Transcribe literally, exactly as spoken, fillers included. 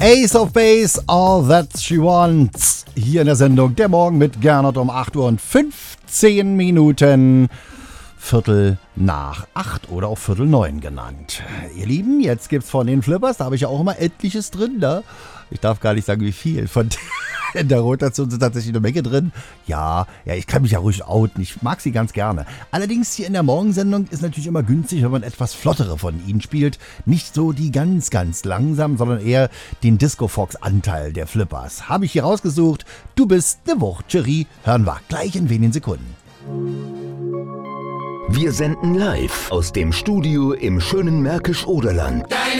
Ace of Base, All That She Wants. Hier in der Sendung Der Morgen mit Gernot um acht Uhr und fünfzehn Minuten. Viertel nach acht oder auch Viertel neun genannt. Ihr Lieben, jetzt gibt's von den Flippers, da habe ich ja auch immer etliches drin, ne? Ich darf gar nicht sagen, wie viel. Von in der Rotation sind tatsächlich eine Menge drin. Ja, ja, ich kann mich ja ruhig outen. Ich mag sie ganz gerne. Allerdings hier in der Morgensendung ist natürlich immer günstig, wenn man etwas flottere von ihnen spielt. Nicht so die ganz, ganz langsam, sondern eher den Disco-Fox-Anteil der Flippers. Habe ich hier rausgesucht. Du bist eine Wucht-Cherie. Hören wir gleich in wenigen Sekunden. Wir senden live aus dem Studio im schönen Märkisch-Oderland. Deine